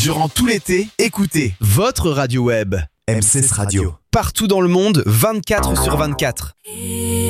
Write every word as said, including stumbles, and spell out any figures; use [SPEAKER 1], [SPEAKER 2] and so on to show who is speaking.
[SPEAKER 1] Durant tout l'été, écoutez votre radio web. M six Radio. Partout dans le monde, vingt-quatre sur vingt-quatre.